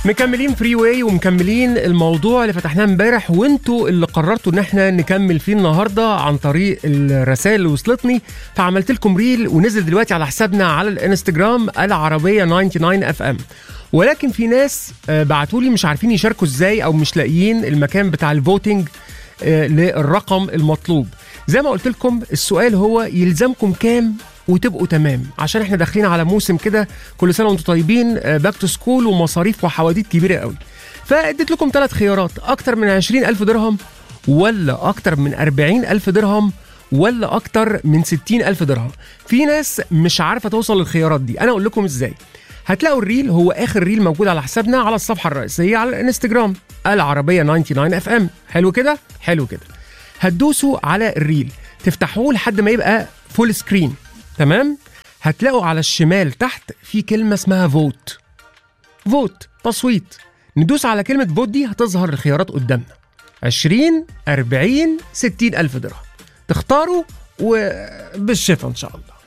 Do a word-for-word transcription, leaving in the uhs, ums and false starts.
مكملين فري واي ومكملين الموضوع اللي فتحناه امبارح، وانتوا اللي قررتوا ان احنا نكمل فيه النهارده عن طريق الرسائل اللي وصلتني. فعملت لكم ريل ونزل دلوقتي على حسابنا على الانستجرام العربيه تسعة وتسعين اف ام. ولكن في ناس بعتوا لي مش عارفين يشاركوا ازاي او مش لاقيين المكان بتاع الفوتنج للرقم المطلوب. زي ما قلت لكم السؤال هو يلزمكم كام وتبقوا تمام، عشان احنا داخلين على موسم كده كل سنه وانتم طيبين، باك تو سكول ومصاريف وحواديت كبيره قوي. فاديت لكم ثلاث خيارات: اكتر من عشرين ألف درهم، ولا اكتر من أربعين ألف درهم، ولا اكتر من ستين ألف درهم. في ناس مش عارفه توصل للخيارات دي، انا اقول لكم ازاي. هتلاقوا الريل، هو اخر ريل موجود على حسابنا على الصفحه الرئيسيه على الانستجرام العربيه تسعة وتسعين اف ام. حلو كده حلو كده. هتدوسوا على الريل تفتحوه لحد ما يبقى فول سكرين، تمام؟ هتلاقوا على الشمال تحت في كلمه اسمها فوت. فوت تصويت. ندوس على كلمه فوت دي هتظهر الخيارات قدامنا: عشرين، أربعين، ستين ألف درهم. تختاروا وبالشفا ان شاء الله.